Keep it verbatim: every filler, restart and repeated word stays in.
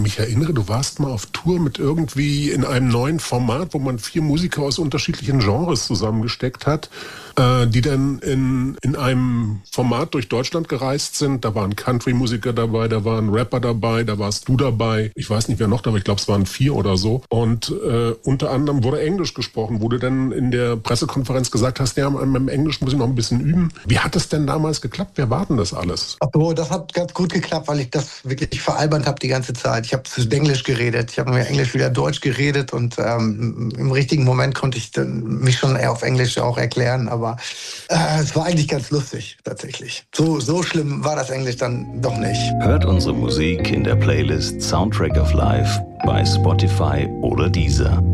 mich erinnere, du warst mal auf Tour mit irgendwie in einem neuen Format, wo man vier Musiker aus unterschiedlichen Genres zusammengesteckt hat, äh, die dann in, in einem Format durch Deutschland gereist sind. Da waren Country-Musiker dabei, da waren Rapper dabei, da warst du dabei. Ich weiß nicht, wer noch dabei, ich glaube, es waren vier oder so. Und äh, unter anderem wurde Englisch gesprochen, wo du dann in der Pressekonferenz gesagt hast, ja, mit Englisch muss ich noch ein bisschen üben. Wie hat es denn damals geklappt? Wer war denn das alles? Oh, das hat ganz gut geklappt, weil ich das wirklich veralbert habe die ganze Zeit. Ich habe Englisch geredet, ich habe mir Englisch wieder Deutsch geredet und ähm, im richtigen Moment konnte ich dann mich schon eher auf Englisch auch erklären, aber äh, es war eigentlich ganz lustig, tatsächlich. So, so schlimm war das Englisch dann doch nicht. Hört unsere Musik in der Playlist Soundtrack of Life bei Spotify oder Deezer.